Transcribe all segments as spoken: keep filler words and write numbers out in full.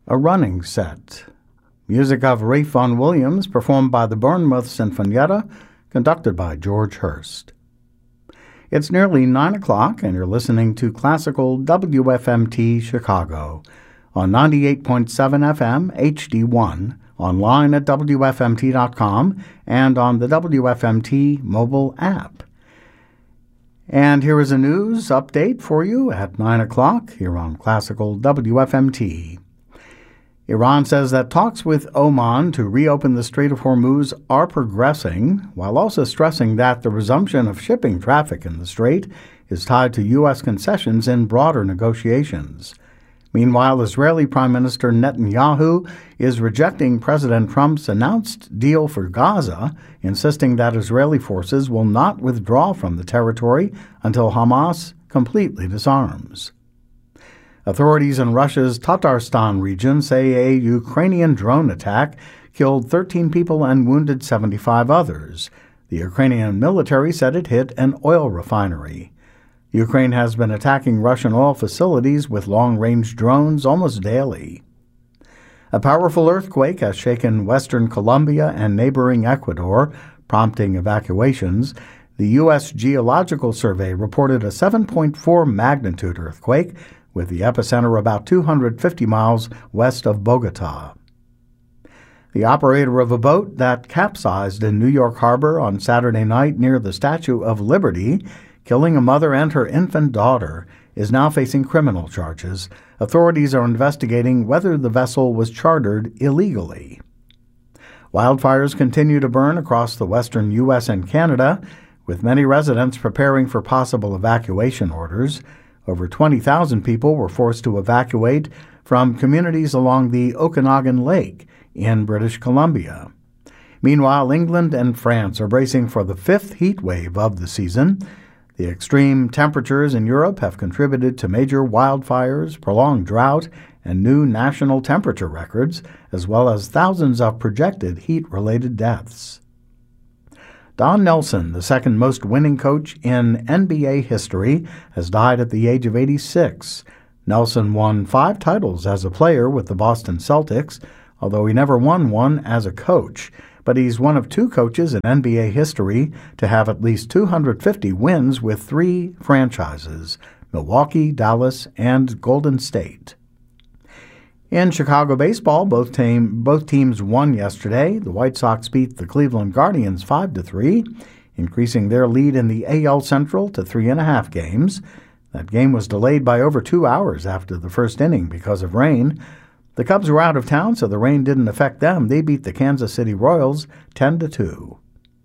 A running set. Music of Ralph Vaughan Williams, performed by the Bournemouth Sinfonietta, conducted by George Hurst. It's nearly nine o'clock, and you're listening to Classical W F M T Chicago on ninety-eight point seven F M H D one, online at W F M T dot com, and on the W F M T mobile app. And here is a news update for you at nine o'clock here on Classical W F M T. Iran says that talks with Oman to reopen the Strait of Hormuz are progressing, while also stressing that the resumption of shipping traffic in the strait is tied to U S concessions in broader negotiations. Meanwhile, Israeli Prime Minister Netanyahu is rejecting President Trump's announced deal for Gaza, insisting that Israeli forces will not withdraw from the territory until Hamas completely disarms. Authorities in Russia's Tatarstan region say a Ukrainian drone attack killed thirteen people and wounded seventy-five others. The Ukrainian military said it hit an oil refinery. Ukraine has been attacking Russian oil facilities with long-range drones almost daily. A powerful earthquake has shaken western Colombia and neighboring Ecuador, prompting evacuations. The U S Geological Survey reported a seven point four magnitude earthquake, with the epicenter about two hundred fifty miles west of Bogota. The operator of a boat that capsized in New York Harbor on Saturday night near the Statue of Liberty, killing a mother and her infant daughter, is now facing criminal charges. Authorities are investigating whether the vessel was chartered illegally. Wildfires continue to burn across the western U S and Canada, with many residents preparing for possible evacuation orders. Over twenty thousand people were forced to evacuate from communities along the Okanagan Lake in British Columbia. Meanwhile, England and France are bracing for the fifth heat wave of the season. The extreme temperatures in Europe have contributed to major wildfires, prolonged drought, and new national temperature records, as well as thousands of projected heat-related deaths. Don Nelson, the second most winning coach in N B A history, has died at the age of eighty-six. Nelson won five titles as a player with the Boston Celtics, although he never won one as a coach. But he's one of two coaches in N B A history to have at least two hundred fifty wins with three franchises: Milwaukee, Dallas, and Golden State. In Chicago baseball, both, team, both teams won yesterday. The White Sox beat the Cleveland Guardians five to three, increasing their lead in the A L Central to three and a half games. That game was delayed by over two hours after the first inning because of rain. The Cubs were out of town, so the rain didn't affect them. They beat the Kansas City Royals ten to two.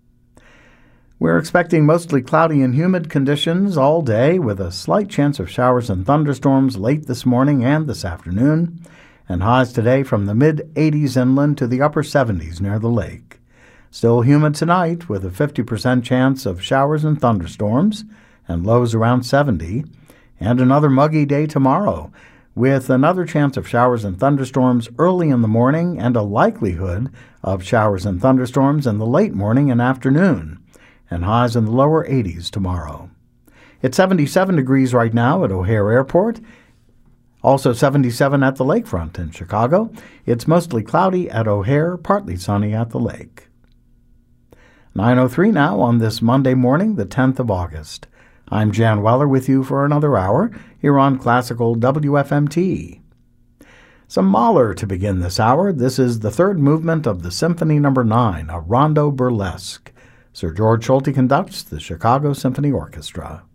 We're expecting mostly cloudy and humid conditions all day, with a slight chance of showers and thunderstorms late this morning and this afternoon, and highs today from the mid-eighties inland to the upper seventies near the lake. Still humid tonight, with a fifty percent chance of showers and thunderstorms, and lows around seventy, and another muggy day tomorrow, with another chance of showers and thunderstorms early in the morning and a likelihood of showers and thunderstorms in the late morning and afternoon, and highs in the lower eighties tomorrow. It's seventy-seven degrees right now at O'Hare Airport, also seventy-seven at the lakefront in Chicago. It's mostly cloudy at O'Hare, partly sunny at the lake. nine oh three now on this Monday morning, the tenth of August. I'm Jan Weller with you for another hour here on Classical W F M T. Some Mahler to begin this hour. This is the third movement of the Symphony Number nine, a rondo burlesque. Sir George Solti conducts the Chicago Symphony Orchestra.